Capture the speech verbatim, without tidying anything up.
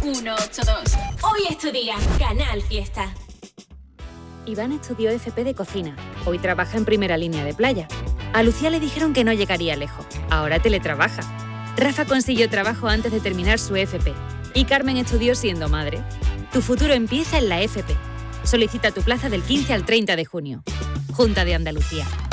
uno ocho dos. Hoy es tu día. Canal Fiesta. Iván estudió F P de cocina. Hoy trabaja en primera línea de playa. A Lucía le dijeron que no llegaría lejos. Ahora teletrabaja. Rafa consiguió trabajo antes de terminar su F P. Y Carmen estudió siendo madre. Tu futuro empieza en la F P. Solicita tu plaza del quince al treinta de junio. Junta de Andalucía.